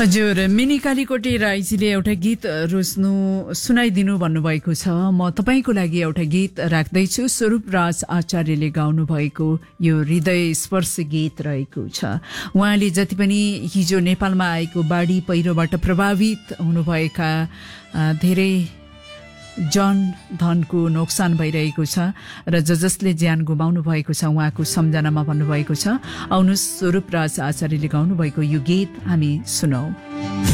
हजुर, मिनी कालीकोटे राईजीले एउटा गीत सुनाइदिनु भन्नुभएको छ। म तपाईँको लागि एउटा गीत राख्दैछु। स्वरूप राज आचार्यले गाउनु भएको यो हृदय स्पर्श गीत रहेको छ। उहाँले जति पनि हिजो नेपालमा आएको बाढी पहिरोबाट प्रभावित हुनुभएका धेरै जनधनको नोक्सान भइरहेको छ र जसले ज्यान गुमाउनु भएको छ उहाँको सम्झनामा भन्नुभएको छ। आउनुहोस् स्वरूप राज आचार्यले गाउनु भएको यो गीत हामी सुनौ।